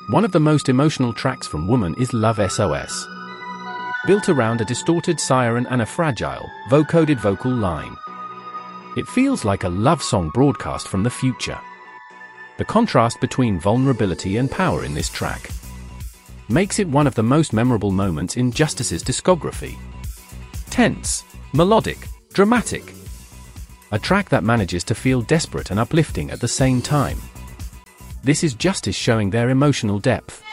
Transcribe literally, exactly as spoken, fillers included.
One of the most emotional tracks from Woman is Love S O S. Built around a distorted siren and a fragile, vocoded vocal line. It feels like a love song broadcast from the future. The contrast between vulnerability and power in this track makes it one of the most memorable moments in Justice's discography. Tense, melodic, dramatic. A track that manages to feel desperate and uplifting at the same time. This is Justice showing their emotional depth.